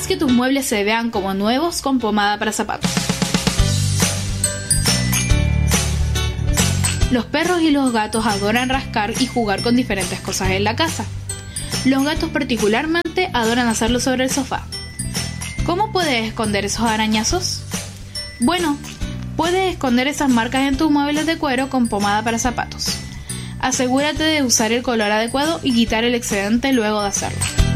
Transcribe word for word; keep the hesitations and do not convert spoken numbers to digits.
Haz que tus muebles se vean como nuevos con pomada para zapatos. Los perros y los gatos adoran rascar y jugar con diferentes cosas en la casa. Los gatos particularmente adoran hacerlo sobre el sofá. ¿Cómo puedes esconder esos arañazos? Bueno, puedes esconder esas marcas en tus muebles de cuero con pomada para zapatos. Asegúrate de usar el color adecuado y quitar el excedente luego de hacerlo.